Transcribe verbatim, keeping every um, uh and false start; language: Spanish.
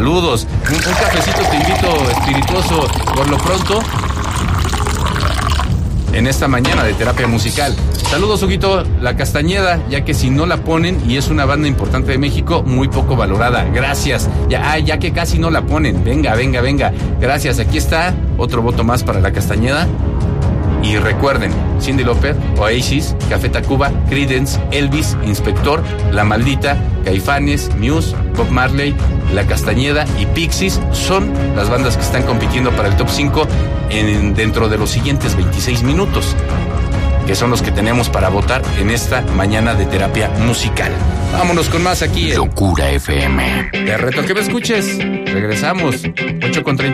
Saludos. Un, un cafecito te invito, espirituoso, por lo pronto, en esta mañana de terapia musical. Saludos, Huguito. La Castañeda, ya que si no la ponen, y es una banda importante de México, muy poco valorada. Gracias. Ya, ah, ya que casi no la ponen. Venga, venga, venga. Gracias. Aquí está otro voto más para La Castañeda. Y recuerden, Cyndi Lauper, Oasis, Café Tacuba, Creedence, Elvis, Inspector, La Maldita, Caifanes, Muse, Bob Marley, La Castañeda y Pixies son las bandas que están compitiendo para el top cinco en, dentro de los siguientes veintiséis minutos, que son los que tenemos para votar en esta mañana de terapia musical. Vámonos con más aquí en Locura F M. Te reto que me escuches. Regresamos, ocho con treinta.